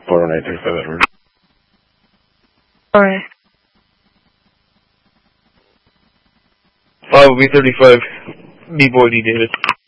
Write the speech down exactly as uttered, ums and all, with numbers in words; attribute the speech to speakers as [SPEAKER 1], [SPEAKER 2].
[SPEAKER 1] four one eight three five Edward.
[SPEAKER 2] Alright.
[SPEAKER 3] five will be thirty-five. B-Boy D. David.